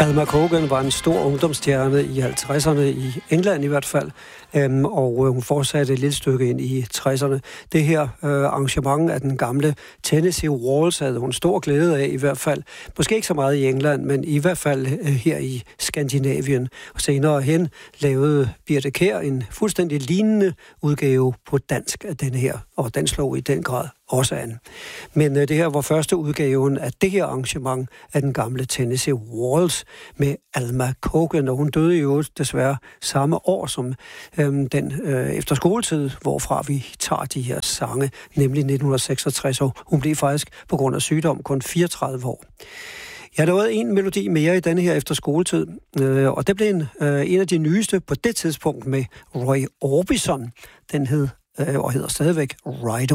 Alma Cogan var en stor ungdomsstjerne i 50'erne, i England i hvert fald, og hun fortsatte et lille stykke ind i 60'erne. Det her arrangement af den gamle Tennessee Waltz havde hun stor glæde af, i hvert fald. Måske ikke så meget i England, men i hvert fald her i Skandinavien. Og senere hen lavede Birthe Kjær en fuldstændig lignende udgave på dansk af denne her, og den slog i den grad også an. Men det her var første udgaven af det her arrangement af den gamle Tennessee Waltz med Alma Cogan, og hun døde jo desværre samme år som den efter skoletid, hvorfra vi tager de her sange, nemlig 1966, og hun blev faktisk på grund af sygdom kun 34 år. Jeg lavede en melodi mere i denne her efter skoletid, og det blev en af de nyeste på det tidspunkt med Roy Orbison. Den hed og hedder stadigvæk Right